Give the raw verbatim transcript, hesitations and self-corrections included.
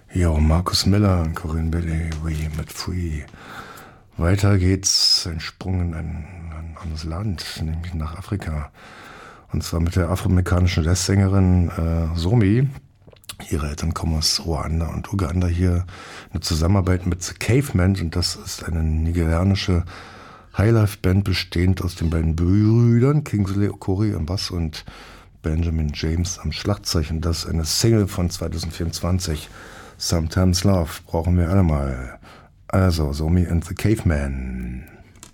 Jo, Marcus Miller und Corinne Bailey mit Free. Weiter geht's, ein Sprung in ein, ein anderes Land, nämlich nach Afrika. Und zwar mit der afroamerikanischen Jazzsängerin äh, Somi. Ihre Eltern kommen aus Ruanda und Uganda. Hier eine Zusammenarbeit mit The Cavemen. Und das ist eine nigerianische Highlife-Band, bestehend aus den beiden Brüdern Kingsley Okori am Bass und Benjamin James am Schlagzeug. Und das ist eine Single von zwanzig vierundzwanzig. Sometimes Love brauchen wir alle mal. Also, Somi and the Cavemen.